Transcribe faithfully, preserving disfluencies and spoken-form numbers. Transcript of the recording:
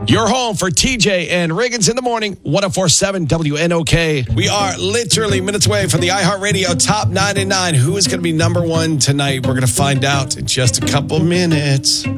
Your home for T J and Riggins in the morning, one oh four point seven W N O K. We are literally minutes away from the iHeartRadio Top ninety-nine. Who is going to be number one tonight? We're going to find out in just a couple minutes.